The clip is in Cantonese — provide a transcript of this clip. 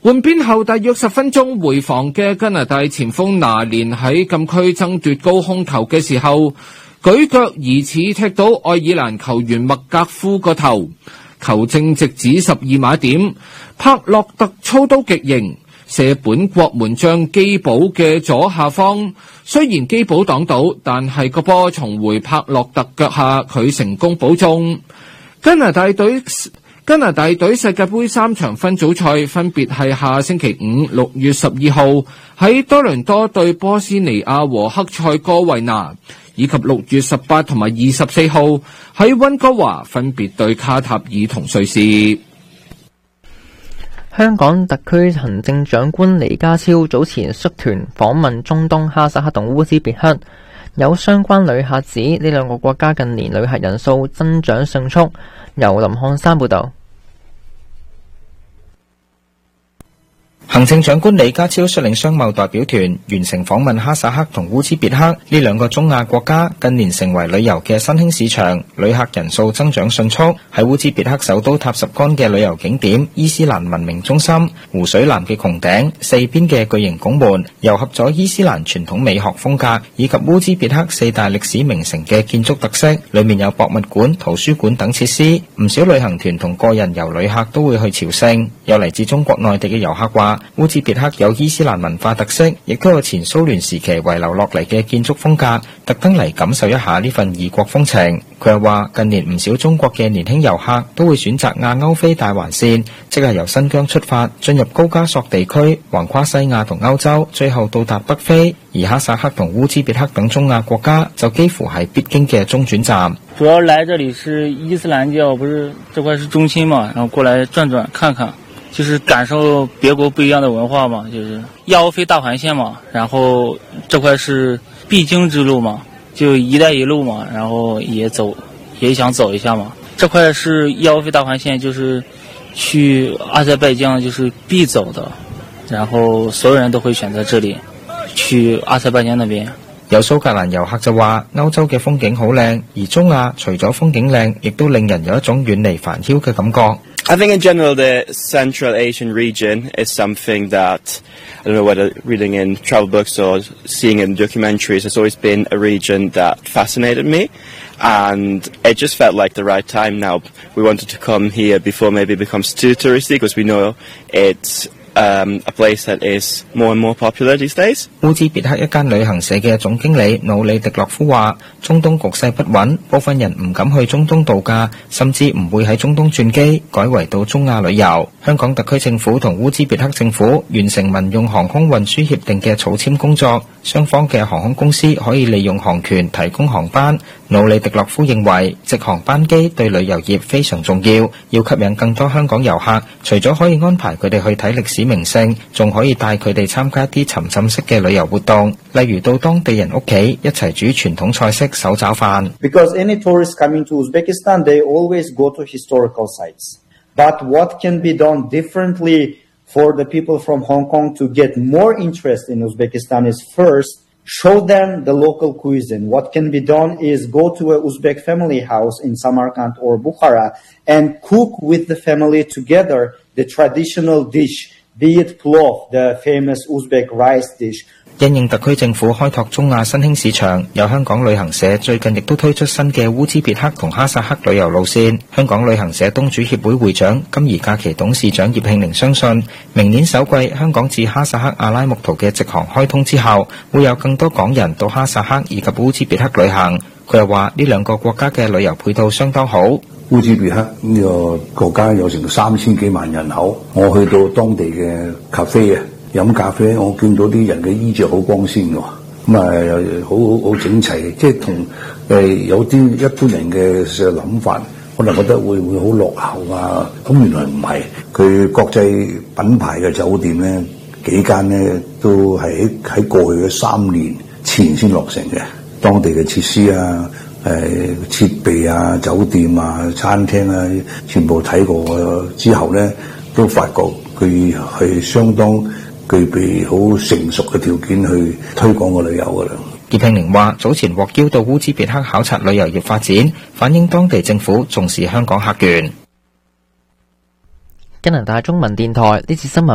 換邊後大約10分鐘回防嘅加拿大前鋒拿連喺禁區爭奪高空球嘅時候，舉腳疑似踢到愛爾蘭球員麥格夫個頭，球證直指12碼點，帕洛特操刀極刑，射本國門將基寶嘅左下方，雖然基寶擋到，但係個波重回帕洛特腳下，佢成功保中。加拿大隊世界盃3場分組賽分別係下星期五6月12號喺多倫多對波斯尼亞和黑塞哥維那，以及6月18同埋24號喺溫哥華分別對卡塔爾同瑞士。 香港特區行政長官李家超早前率團訪問中東哈薩克同烏茲別克，有相關旅客指呢兩個國家近年旅客人數增長迅速。由林漢山報道。 行政長官李家超率領商貿代表團完成訪問哈薩克同烏茲別克呢兩個中亞國家，近年成為旅遊嘅新興市場，旅客人數增長迅速。喺烏茲別克首都塔什干嘅旅遊景點伊斯蘭文明中心，湖水藍嘅穹頂，四邊嘅巨型拱門，糅合咗伊斯蘭傳統美學風格以及烏茲別克四大歷史名城嘅建築特色。裏面有博物館、圖書館等設施，唔少旅行團同個人遊旅客都會去朝聖。有嚟自中國內地嘅遊客話，烏茲別克有伊斯蘭文化特色，亦都有前蘇聯時期遺留落嚟嘅建築風格，特登嚟感受一下呢份異國風情。佢又話，近年唔少中國嘅年輕遊客都會選擇亞歐非大環線，即係由新疆出發，進入高加索地區，橫跨西亞同歐洲，最後到達北非。而哈薩克同烏茲別克等中亞國家就幾乎係必經嘅中轉站。 主要來這裡是伊斯蘭教，不是這塊是中心嘛，然後過來轉轉看看，就是感受別國不一樣的文化嘛，就是亞歐非大環線嘛，然後這塊是必經之路嘛，就一帶一路嘛，然後也想走一下嘛。這塊是亞歐非大環線，就是去阿塞拜疆就是必走的，然後所有人都會選擇這裡去阿塞拜疆那邊。 有蘇格蘭遊客就話，歐洲嘅風景好靚，而中亞除咗風景靚，亦都令人有一種遠離煩囂嘅感覺。 I think in general the Central Asian region is something that, I don't know whether reading in travel books or seeing in documentaries, has always been a region that fascinated me, and it just felt like the right time now. We wanted to come here before maybe it becomes too touristy, because we know it's a place that is more and more popular these days. 烏茲別克一間旅行社嘅總經理努里迪洛夫話，中東局勢不穩，部分人唔敢去中東度假，甚至唔會喺中東轉機，改為到中亞旅遊。香港特區政府同烏茲別克政府完成民用航空運輸協定嘅草簽工作，雙方嘅航空公司可以利用航權提供航班。努里迪洛夫認為，直航班機對旅遊業非常重要，要吸引更多香港遊客，除咗可以安排佢哋去睇歷史名勝，仲可以帶佢哋參加一啲沉浸式嘅旅遊活動，例如到當地人屋企一齊煮傳統菜式手抓飯。 Because any tourists coming to Uzbekistan, they always go to historical sites. But what can be done differently for the people from Hong Kong to get more interest in Uzbekistan is first, show them the local cuisine. What can be done is go to a Uzbek family house in Samarkand or Bukhara and cook with the family together the traditional dish, be it plov, the famous Uzbek rice dish. 因應特區政府開拓中亞新興市場，有香港旅行社最近亦都推出新嘅烏茲別克同哈薩克旅遊路線。香港旅行社東主協會會長金怡假期董事長葉慶玲相信，明年首季香港至哈薩克阿拉木圖嘅直航開通之後，會有更多港人到哈薩克以及烏茲別克旅行。佢又話呢兩個國家嘅旅遊配套相當好。 烏茲別克呢個國家有成3000幾萬人口，我去到當地嘅咖啡啊，飲咖啡，我見到啲人嘅衣着好光鮮嘅，咁好整齊，即係同有啲一般人嘅諗法，可能覺得會好落後啊，咁原來唔係，佢國際品牌嘅酒店咧，幾間咧都係喺過去嘅3年前先落成嘅，當地嘅設施啊、設備啊、酒店啊、餐廳啊，全部睇過之後咧，都發覺佢係相當具備好成熟嘅條件去推廣個旅遊㗎啦。 葉慶玲話：早前獲邀到烏茲別克考察旅遊業發展，反映當地政府重視香港客源。 加拿大中文電台呢次新聞